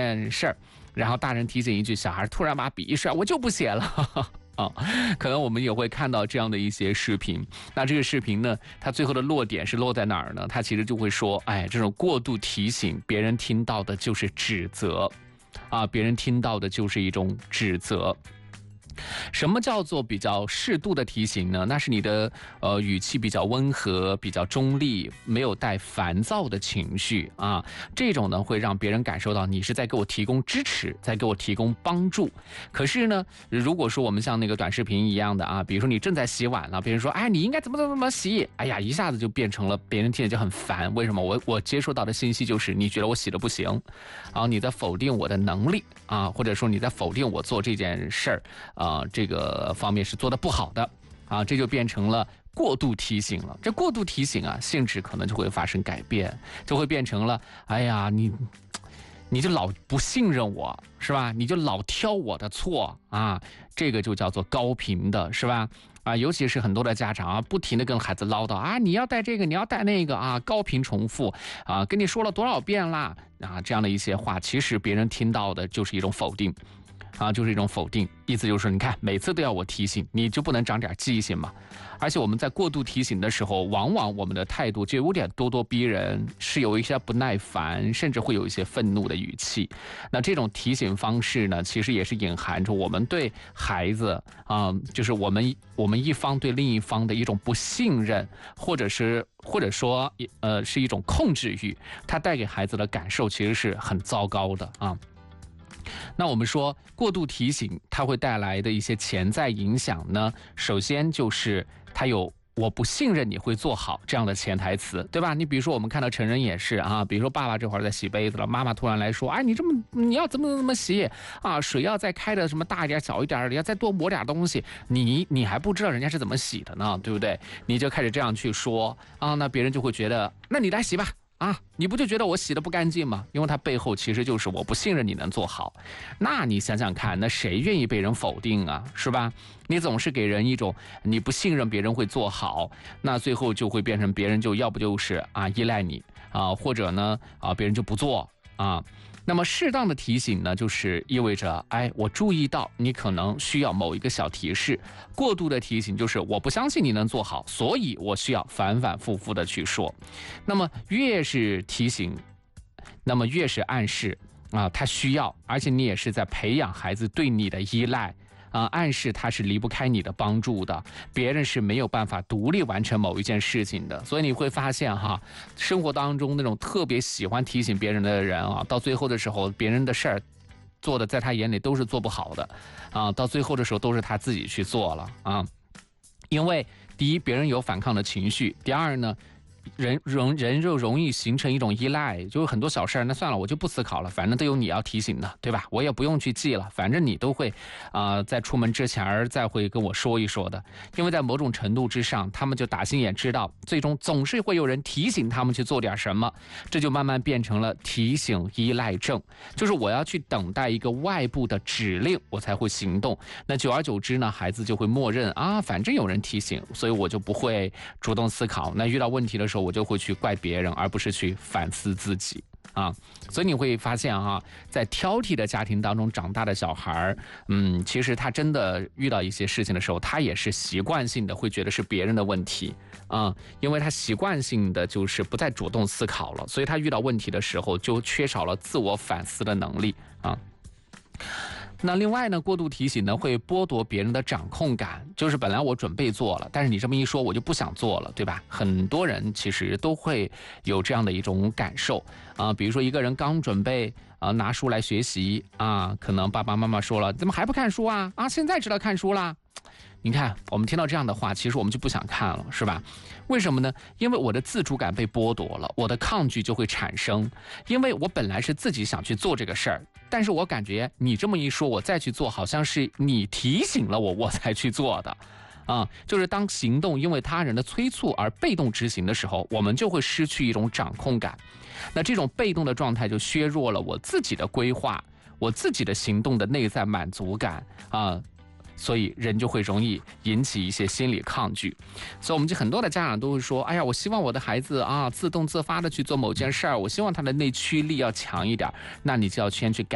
件事儿，然后大人提醒一句，小孩突然把笔一甩，我就不写了。可能我们也会看到这样的一些视频。那这个视频呢，它最后的落点是落在哪儿呢？它其实就会说，这种过度提醒，别人听到的就是指责，别人听到的就是一种指责。什么叫做比较适度的提醒呢？那是你的语气比较温和，比较中立，没有带烦躁的情绪这种呢会让别人感受到你是在给我提供支持，在给我提供帮助。可是呢，如果说我们像那个短视频一样的比如说你正在洗碗了，别人说你应该怎么洗，一下子就变成了别人听着就很烦。为什么？我接收到的信息就是你觉得我洗的不行，你在否定我的能力或者说你在否定我做这件事儿这个方面是做得不好的这就变成了过度提醒了。这过度提醒性质可能就会发生改变，就会变成了你就老不信任我，是吧？你就老挑我的错这个就叫做高频的，是吧？尤其是很多的家长不停地跟孩子唠叨你要带这个，你要带那个高频重复跟你说了多少遍啦这样的一些话，其实别人听到的就是一种否定就是一种否定，意思就是你看每次都要我提醒，你就不能长点记性吗？而且我们在过度提醒的时候，往往我们的态度就有点咄咄逼人，是有一些不耐烦，甚至会有一些愤怒的语气。那这种提醒方式呢，其实也是隐含着我们对孩子就是我们一方对另一方的一种不信任，或者说是一种控制欲，它带给孩子的感受其实是很糟糕的那我们说过度提醒它会带来的一些潜在影响呢，首先就是它有我不信任你会做好这样的潜台词，对吧？你比如说我们看到成人也是比如说爸爸这会儿在洗杯子了，妈妈突然来说你要怎么洗水要再开的什么大一点小一点，你要再多抹点东西，你还不知道人家是怎么洗的呢，对不对？你就开始这样去说那别人就会觉得那你来洗吧你不就觉得我洗得不干净吗？因为它背后其实就是我不信任你能做好。那你想想看，那谁愿意被人否定是吧？你总是给人一种你不信任别人会做好，那最后就会变成别人就要不就是依赖你或者呢别人就不做那么适当的提醒呢，就是意味着我注意到你可能需要某一个小提示。过度的提醒就是我不相信你能做好，所以我需要反反复复的去说。那么越是提醒，那么越是暗示他需要，而且你也是在培养孩子对你的依赖暗示他是离不开你的帮助的，别人是没有办法独立完成某一件事情的。所以你会发现生活当中那种特别喜欢提醒别人的人到最后的时候，别人的事儿做的在他眼里都是做不好的到最后的时候都是他自己去做了因为第一，别人有反抗的情绪；第二呢，人就容易形成一种依赖，就是很多小事那算了，我就不思考了，反正都有你要提醒的，对吧？我也不用去记了，反正你都会在出门之前再会跟我说一说的。因为在某种程度之上，他们就打心眼知道，最终总是会有人提醒他们去做点什么，这就慢慢变成了提醒依赖症，就是我要去等待一个外部的指令，我才会行动。那久而久之呢，孩子就会默认反正有人提醒，所以我就不会主动思考。那遇到问题的时候，我就会去怪别人，而不是去反思自己所以你会发现在挑剔的家庭当中长大的小孩其实他真的遇到一些事情的时候，他也是习惯性的会觉得是别人的问题因为他习惯性的就是不再主动思考了，所以他遇到问题的时候就缺少了自我反思的能力那另外呢，过度提醒呢会剥夺别人的掌控感，就是本来我准备做了，但是你这么一说我就不想做了，对吧？很多人其实都会有这样的一种感受比如说一个人刚准备拿书来学习可能爸爸妈妈说了，怎么还不看书现在知道看书啦。你看我们听到这样的话，其实我们就不想看了，是吧？为什么呢？因为我的自主感被剥夺了，我的抗拒就会产生。因为我本来是自己想去做这个事儿，但是我感觉你这么一说，我再去做，好像是你提醒了我，我才去做的就是当行动因为他人的催促而被动执行的时候，我们就会失去一种掌控感。那这种被动的状态就削弱了我自己的规划，我自己的行动的内在满足感所以人就会容易引起一些心理抗拒。所以我们就很多的家长都会说，哎呀，我希望我的孩子自动自发的去做某件事儿，我希望他的内驱力要强一点，那你就要先去改